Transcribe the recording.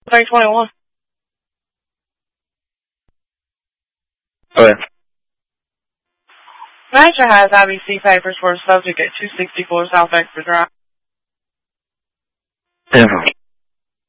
321. Go ahead. Manager has IBC papers for a subject at 264 South Exeter Drive. 10-4.